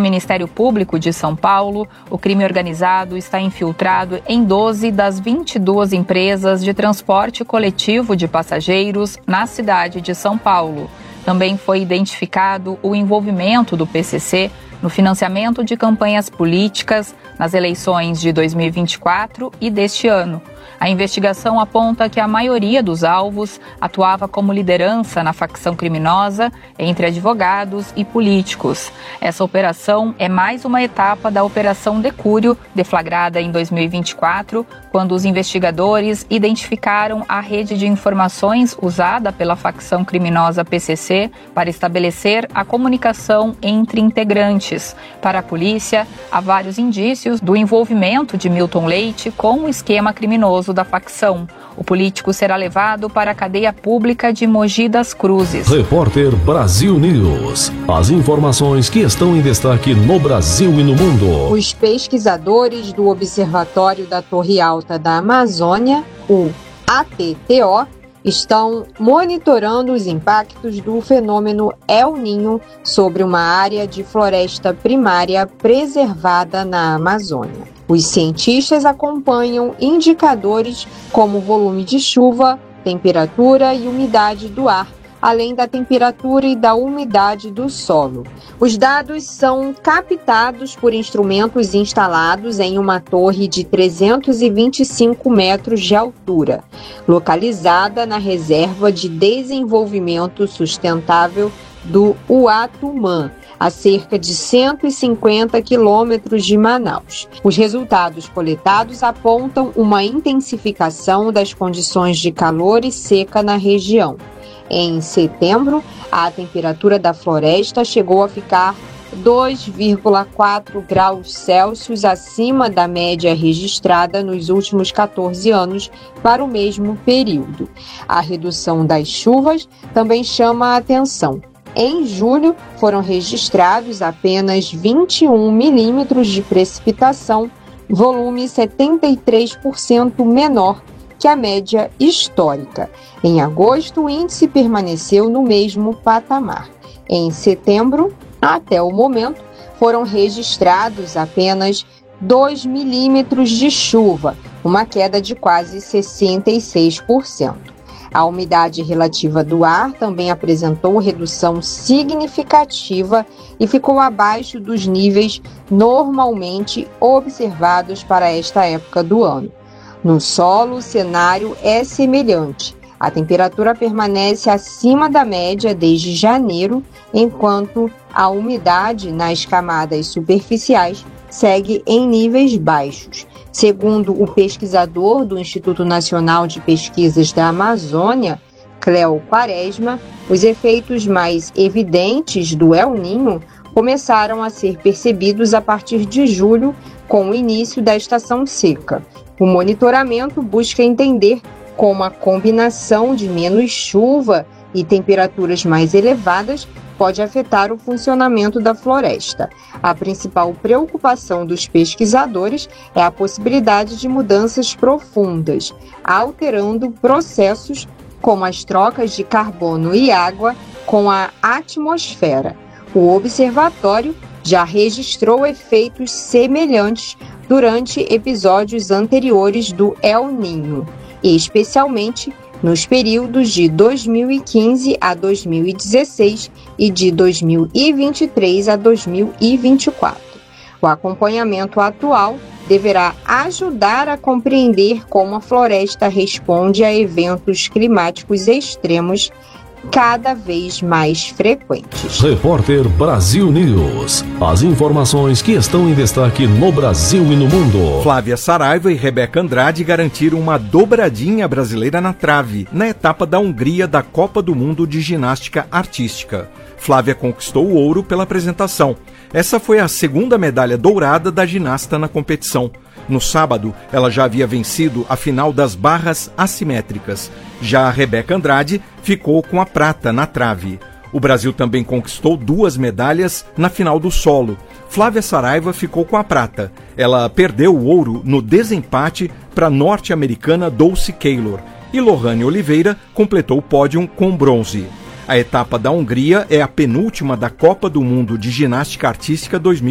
Ministério Público de São Paulo, o crime organizado está infiltrado em 12 das 22 empresas de transporte coletivo de passageiros na cidade de São Paulo. Também foi identificado o envolvimento do PCC no financiamento de campanhas políticas nas eleições de 2024 e deste ano. A investigação aponta que a maioria dos alvos atuava como liderança na facção criminosa entre advogados e políticos. Essa operação é mais uma etapa da Operação Decúrio, deflagrada em 2024, quando os investigadores identificaram a rede de informações usada pela facção criminosa PCC para estabelecer a comunicação entre integrantes. Para a polícia, há vários indícios do envolvimento de Milton Leite com o esquema criminoso da facção. O político será levado para a cadeia pública de Mogi das Cruzes. Repórter Brasil News. As informações que estão em destaque no Brasil e no mundo. Os pesquisadores do Observatório da Torre Alta da Amazônia, o ATTO, estão monitorando os impactos do fenômeno El Niño sobre uma área de floresta primária preservada na Amazônia. Os cientistas acompanham indicadores como volume de chuva, temperatura e umidade do ar, além da temperatura e da umidade do solo. Os dados são captados por instrumentos instalados em uma torre de 325 metros de altura, localizada na Reserva de Desenvolvimento Sustentável do Uatumã, a cerca de 150 quilômetros de Manaus. Os resultados coletados apontam uma intensificação das condições de calor e seca na região. Em setembro, a temperatura da floresta chegou a ficar 2,4 graus Celsius acima da média registrada nos últimos 14 anos para o mesmo período. A redução das chuvas também chama a atenção. Em julho, foram registrados apenas 21 milímetros de precipitação, volume 73% menor que a média histórica. Em agosto, o índice permaneceu no mesmo patamar. Em setembro, até o momento, foram registrados apenas 2 milímetros de chuva, uma queda de quase 66%. A umidade relativa do ar também apresentou redução significativa e ficou abaixo dos níveis normalmente observados para esta época do ano. No solo, o cenário é semelhante. A temperatura permanece acima da média desde janeiro, enquanto a umidade nas camadas superficiais segue em níveis baixos. Segundo o pesquisador do Instituto Nacional de Pesquisas da Amazônia, Cléo Quaresma, os efeitos mais evidentes do El Niño começaram a ser percebidos a partir de julho, com o início da estação seca. O monitoramento busca entender como a combinação de menos chuva e temperaturas mais elevadas pode afetar o funcionamento da floresta. A principal preocupação dos pesquisadores é a possibilidade de mudanças profundas, alterando processos como as trocas de carbono e água com a atmosfera. O observatório já registrou efeitos semelhantes durante episódios anteriores do El Niño, especialmente nos períodos de 2015 a 2016 e de 2023 a 2024. O acompanhamento atual deverá ajudar a compreender como a floresta responde a eventos climáticos extremos cada vez mais frequentes. Repórter Brasil News. As informações que estão em destaque no Brasil e no mundo. Flávia Saraiva e Rebeca Andrade garantiram uma dobradinha brasileira na trave, na etapa da Hungria da Copa do Mundo de Ginástica Artística. Flávia conquistou o ouro pela apresentação. Essa foi a segunda medalha dourada da ginasta na competição. No sábado, ela já havia vencido a final das barras assimétricas. Já a Rebeca Andrade ficou com a prata na trave. O Brasil também conquistou 2 medalhas na final do solo. Flávia Saraiva ficou com a prata. Ela perdeu o ouro no desempate para a norte-americana Dulce Keylor. E Lohane Oliveira completou o pódio com bronze. A etapa da Hungria é a penúltima da Copa do Mundo de Ginástica Artística 2020.